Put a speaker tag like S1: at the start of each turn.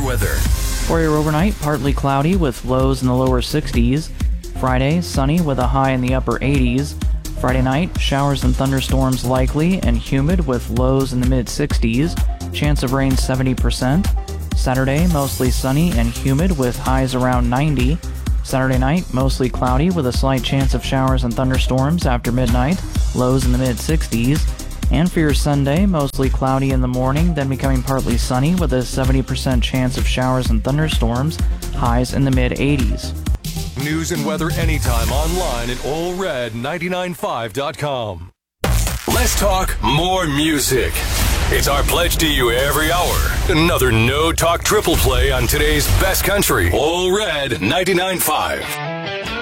S1: weather.
S2: For your overnight, partly cloudy with lows in the lower 60s. Friday, sunny with a high in the upper 80s. Friday night, showers and thunderstorms likely and humid with lows in the mid 60s. Chance of rain 70%. Saturday, mostly sunny and humid with highs around 90. Saturday night, mostly cloudy with a slight chance of showers and thunderstorms after midnight. Lows in the mid 60s. And for your Sunday, mostly cloudy in the morning, then becoming partly sunny with a 70% chance of showers and thunderstorms. Highs in the mid 80s.
S1: News and weather anytime online at allred995.com. Let's talk more music. It's our pledge to you every hour. Another no-talk triple play on today's best country. All Red 99.5.